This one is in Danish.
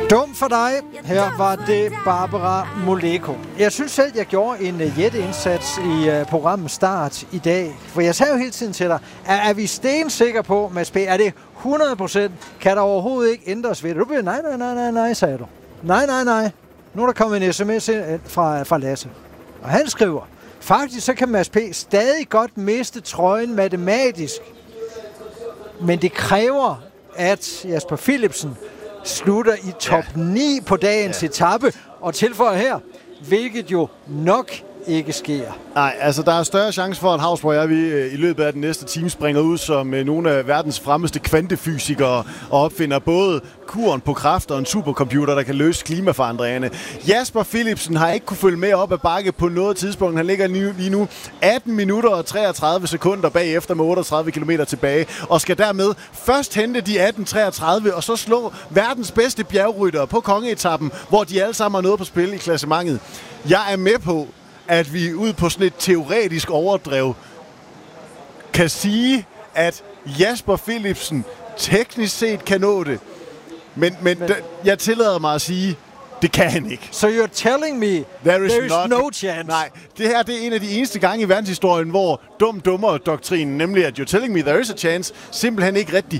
Dum for dig. Her var det Barbara Moleko. Jeg synes selv, jeg gjorde en jætteindsats i programmets start i dag. For jeg sagde jo hele tiden til dig, er vi stensikre på, Mads P., er det 100%? Kan der overhovedet ikke ændres ved det? Du bliver, nej, sagde du. Nej. Nu er der kommet en sms ind fra Lasse. Og han skriver, faktisk så kan Mads P. stadig godt miste trøjen matematisk. Men det kræver, at Jasper Philipsen slutter i top 9 på dagens etape, og tilføjer her, hvilket jo nok ikke sker. Nej, altså der er større chance for, at Hausborg og jeg i løbet af den næste time springer ud som nogle af verdens fremmeste kvantefysikere og opfinder både kuren på kraft og en supercomputer, der kan løse klimaforandringerne. Jasper Philipsen har ikke kunne følge med op ad bakke på noget tidspunkt. Han ligger lige nu 18 minutter og 33 sekunder bagefter med 38 km tilbage, og skal dermed først hente de 18.33 og så slå verdens bedste bjergryttere på kongeetappen, hvor de alle sammen har noget på spil i klassementet. Jeg er med på, at vi ud på sådan et teoretisk overdrev kan sige, at Jasper Philipsen teknisk set kan nå det. Men jeg tillader mig at sige, det kan han ikke. So you're telling me there is no chance? Nej, det her det er en af de eneste gange i verdenshistorien, hvor dummer-doktrinen, nemlig at you're telling me there is a chance, simpelthen ikke rigtig